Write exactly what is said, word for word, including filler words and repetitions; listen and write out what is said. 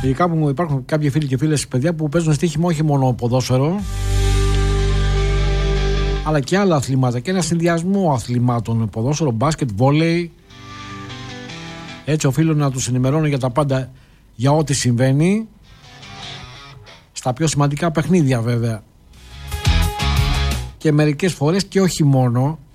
Ειδικά που υπάρχουν κάποιοι φίλοι και φίλες παιδιά που παίζουν στοίχημα όχι μόνο ποδόσφαιρο, αλλά και άλλα αθλήματα και ένα συνδυασμό αθλημάτων, ποδόσφαιρο, μπάσκετ, βόλεϊ. Έτσι οφείλω να τους ενημερώνω για τα πάντα, για ό,τι συμβαίνει στα πιο σημαντικά παιχνίδια βέβαια, και μερικές φορές και όχι μόνο